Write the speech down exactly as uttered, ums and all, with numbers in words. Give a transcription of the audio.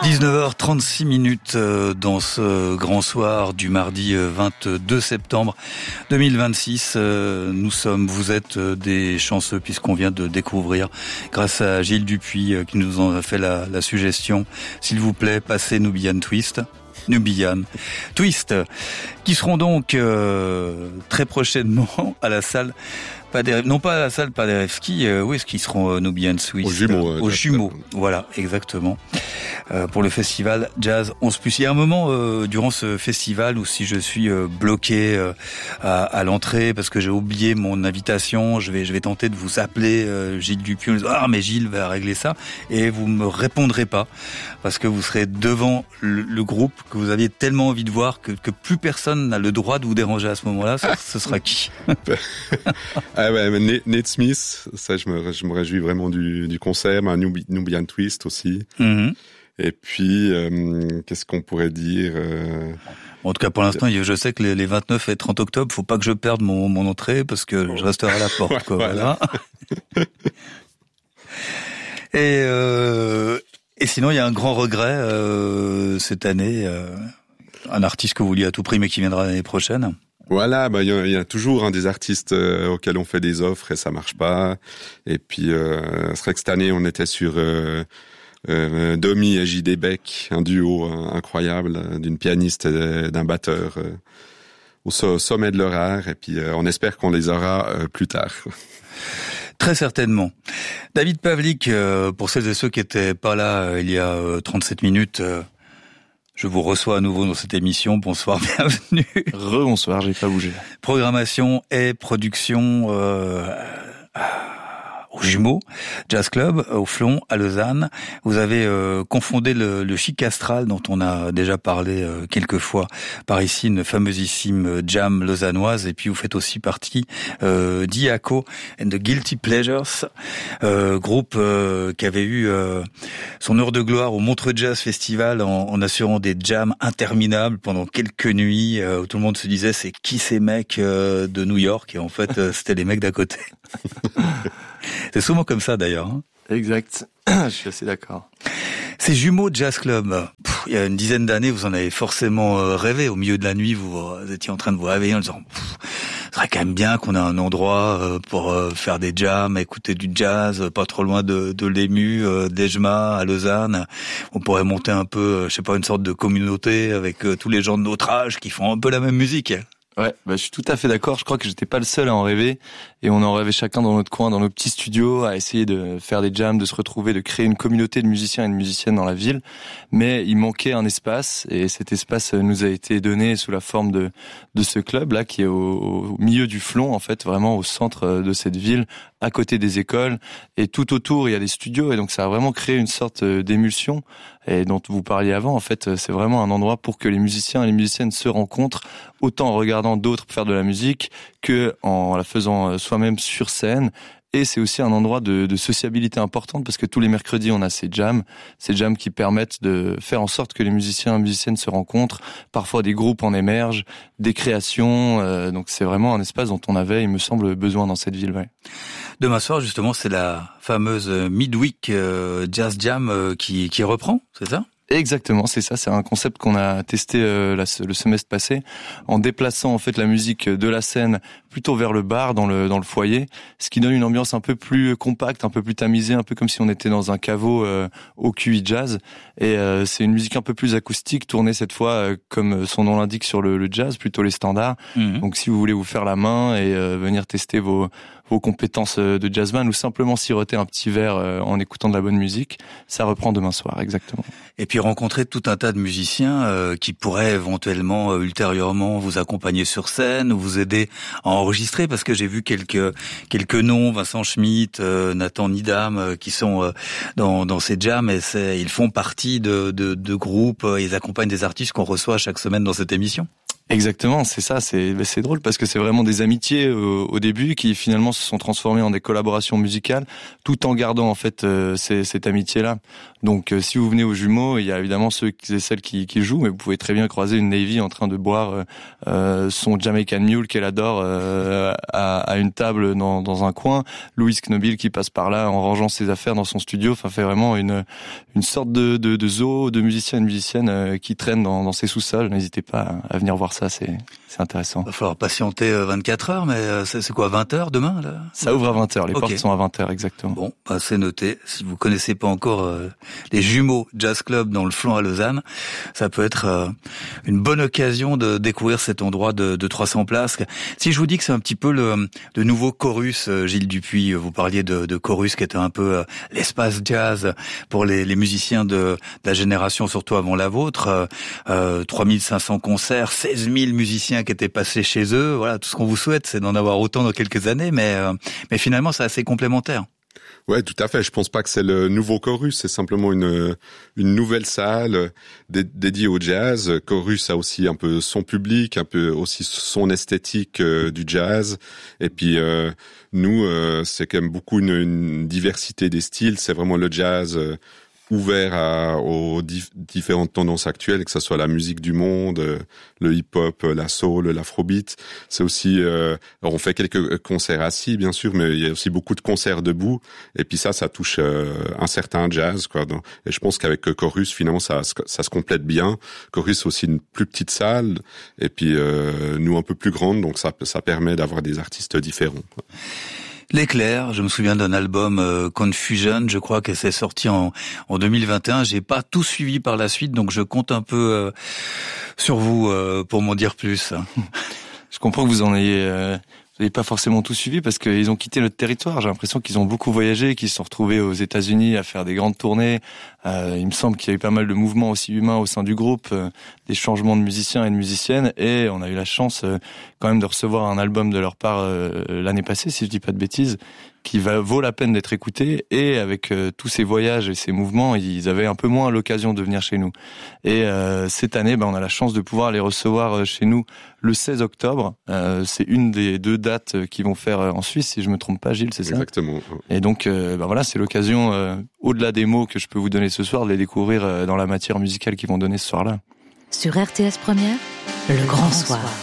dix-neuf heures trente-six minutes dans ce grand soir du mardi vingt-deux septembre deux mille vingt-six. Nous sommes, vous êtes des chanceux puisqu'on vient de découvrir, grâce à Gilles Dupuis qui nous en a fait la, la suggestion, s'il vous plaît, passez Nubian Twist. Nubian Twist, qui seront donc euh, très prochainement à la salle. Pas des, non pas à la salle Paderewski, euh, où est-ce qu'ils seront euh, Nubian Twist? Au Jumeau. Euh, au Jumeau, voilà, exactement. Euh, pour le festival Jazz onze plus. Il y a un moment euh, durant ce festival où si je suis euh, bloqué euh, à, à l'entrée parce que j'ai oublié mon invitation, je vais je vais tenter de vous appeler euh, Gilles Dupuis. Ah mais Gilles va régler ça et vous me répondrez pas parce que vous serez devant le, le groupe que vous aviez tellement envie de voir que, que plus personne n'a le droit de vous déranger à ce moment-là. Ce, ce sera qui? Ah ouais, Nate Smith, ça je me, je me réjouis vraiment du, du concert, un Nubian Twist aussi. Mm-hmm. Et puis, euh, qu'est-ce qu'on pourrait dire euh... En tout cas, pour l'instant, je sais que les, les vingt-neuf et trente octobre, faut pas que je perde mon, mon entrée parce que oh. je resterai à la porte. Ouais, quoi, voilà. voilà. et, euh, et sinon, il y a un grand regret euh, cette année, euh, un artiste que vous vouliez à tout prix, mais qui viendra l'année prochaine. Voilà, bah il y, y a toujours hein, des artistes euh, auxquels on fait des offres et ça marche pas. Et puis euh, c'est vrai que cette année on était sur euh, euh, Domi et J D Beck, un duo euh, incroyable euh, d'une pianiste et d'un batteur euh, au so- sommet de leur art. Et puis euh, on espère qu'on les aura euh, plus tard. Très certainement. David Pavlik, euh, pour celles et ceux qui étaient pas là euh, il y a euh, trente-sept minutes. Euh, Je vous reçois à nouveau dans cette émission. Bonsoir, bienvenue. Rebonsoir, j'ai pas bougé. Programmation et production euh, au Jumeau Jazz Club, au Flon, à Lausanne. Vous avez euh, confondé le, le Chic Astral, dont on a déjà parlé euh, quelques fois par ici, une famosissime jam lausannoise. Et puis vous faites aussi partie euh, d'Iaco and the Guilty Pleasures, euh, groupe euh, qui avait eu euh, son heure de gloire au Montreux Jazz Festival en, en assurant des jams interminables pendant quelques nuits, euh, où tout le monde se disait c'est qui ces mecs euh, de New York, et en fait euh, c'était les mecs d'à côté. C'est souvent comme ça d'ailleurs. Hein. Exact, je suis assez d'accord. Ces Jumeaux Jazz Club, pff, il y a une dizaine d'années, vous en avez forcément euh, rêvé. Au milieu de la nuit, vous, vous étiez en train de vous réveiller en disant pff, ce serait quand même bien qu'on ait un endroit euh, pour euh, faire des jams, écouter du jazz, euh, pas trop loin de, de l'Ému, euh, d'Ejma, à Lausanne. On pourrait monter un peu, euh, je sais pas, une sorte de communauté avec euh, tous les gens de notre âge qui font un peu la même musique. Ouais, bah, je suis tout à fait d'accord. Je crois que j'étais pas le seul à en rêver. Et on en rêvait chacun dans notre coin, dans nos petits studios, à essayer de faire des jams, de se retrouver, de créer une communauté de musiciens et de musiciennes dans la ville. Mais il manquait un espace, et cet espace nous a été donné sous la forme de de ce club-là, qui est au, au milieu du Flon, en fait, vraiment au centre de cette ville, à côté des écoles. Et tout autour, il y a des studios. Et donc, ça a vraiment créé une sorte d'émulsion, et dont vous parliez avant. En fait, c'est vraiment un endroit pour que les musiciens et les musiciennes se rencontrent, autant en regardant d'autres faire de la musique que en la faisant soi-même sur scène. Et c'est aussi un endroit de, de sociabilité importante, parce que tous les mercredis, on a ces jams, ces jams qui permettent de faire en sorte que les musiciens et musiciennes se rencontrent. Parfois, des groupes en émergent, des créations. Euh, donc, c'est vraiment un espace dont on avait, il me semble, besoin dans cette ville. Ouais. Demain soir, justement, c'est la fameuse Midweek euh, Jazz Jam euh, qui, qui reprend, c'est ça ? Exactement, c'est ça. C'est un concept qu'on a testé euh, la, le semestre passé, en déplaçant en fait la musique de la scène plutôt vers le bar, dans le dans le foyer, ce qui donne une ambiance un peu plus compacte, un peu plus tamisée, un peu comme si on était dans un caveau euh, au Q I Jazz. Et euh, c'est une musique un peu plus acoustique, tournée cette fois euh, comme son nom l'indique sur le, le jazz, plutôt les standards. Mmh. Donc si vous voulez vous faire la main et euh, venir tester vos vos compétences de jazzman, ou simplement siroter un petit verre euh, en écoutant de la bonne musique, ça reprend demain soir, exactement. Et puis rencontrer tout un tas de musiciens euh, qui pourraient éventuellement euh, ultérieurement vous accompagner sur scène ou vous aider à enregistrer, parce que j'ai vu quelques quelques noms, Vincent Schmitt, euh, Nathan Nidam, euh, qui sont euh, dans dans ces jams, et c'est, ils font partie de de, de groupes, euh, ils accompagnent des artistes qu'on reçoit chaque semaine dans cette émission. Exactement, c'est ça, c'est c'est drôle parce que c'est vraiment des amitiés au, au début qui finalement se sont transformées en des collaborations musicales, tout en gardant en fait euh, ces, cette amitié-là. Donc, euh, si vous venez aux Jumeaux, il y a évidemment ceux et celles qui, qui jouent, mais vous pouvez très bien croiser une Navy en train de boire euh, son Jamaican Mule qu'elle adore euh, à, à une table dans, dans un coin. Louis Knobil qui passe par là en rangeant ses affaires dans son studio. Enfin, fait vraiment une une sorte de de, de zoo de musiciens et de musiciennes euh, qui traînent dans, dans ces sous-sols. N'hésitez pas à venir voir ça, c'est c'est intéressant. Il va falloir patienter vingt-quatre heures, mais c'est, c'est quoi, vingt heures demain là? Ça ouvre à vingt heures, les okay. portes sont à vingt heures exactement. Bon, bah, c'est noté. Si vous connaissez pas encore euh, les Jumeaux Jazz Club dans le Flon à Lausanne, ça peut être euh, une bonne occasion de découvrir cet endroit de, de trois cents places. Si je vous dis que c'est un petit peu le, le nouveau Chorus, euh, Gilles Dupuis, vous parliez de, de Chorus qui était un peu euh, l'espace jazz pour les, les musiciens de, de la génération, surtout avant la vôtre. Euh, trois mille cinq cents concerts, seize mille musiciens qui étaient passés chez eux. Voilà, tout ce qu'on vous souhaite, c'est d'en avoir autant dans quelques années, mais euh, mais finalement, c'est assez complémentaire. Ouais, tout à fait. Je pense pas que c'est le nouveau Chorus, c'est simplement une une nouvelle salle dé- dédiée au jazz. Chorus a aussi un peu son public, un peu aussi son esthétique euh, du jazz. Et puis euh, nous, euh, c'est quand même beaucoup une, une diversité des styles. C'est vraiment le jazz euh, ouvert à, aux dif- différentes tendances actuelles, que ce soit la musique du monde, euh, le hip-hop, la soul, l'afrobeat. C'est aussi, euh, alors on fait quelques concerts assis, bien sûr, mais il y a aussi beaucoup de concerts debout. Et puis ça, ça touche euh, un certain jazz, quoi. Donc, et je pense qu'avec Chorus, finalement, ça, ça se complète bien. Chorus, c'est aussi une plus petite salle, et puis euh, nous un peu plus grande, donc ça, ça permet d'avoir des artistes différents, quoi. L'Éclair, je me souviens d'un album euh, Confusion, je crois que c'est sorti en, en deux mille vingt et un. J'ai pas tout suivi par la suite, donc je compte un peu euh, sur vous euh, pour m'en dire plus. Je comprends que vous en ayez, euh, vous n'avez pas forcément tout suivi parce qu'ils ont quitté notre territoire. J'ai l'impression qu'ils ont beaucoup voyagé, qu'ils se sont retrouvés aux États-Unis à faire des grandes tournées. Euh, il me semble qu'il y a eu pas mal de mouvements aussi humains au sein du groupe, euh, des changements de musiciens et de musiciennes, et on a eu la chance euh, quand même de recevoir un album de leur part euh, l'année passée, si je dis pas de bêtises, qui va vaut la peine d'être écouté. Et avec euh, tous ces voyages et ces mouvements, ils avaient un peu moins l'occasion de venir chez nous. Et euh, cette année, ben, on a la chance de pouvoir les recevoir chez nous le seize octobre. Euh, c'est une des deux dates qu'ils vont faire en Suisse, si je me trompe pas, Gilles, c'est ça? Exactement. Et donc, euh, ben voilà, c'est l'occasion, euh, au-delà des mots que je peux vous donner ce soir, de les découvrir euh, dans la matière musicale qu'ils vont donner ce soir-là. Sur R T S Première, le grand soir.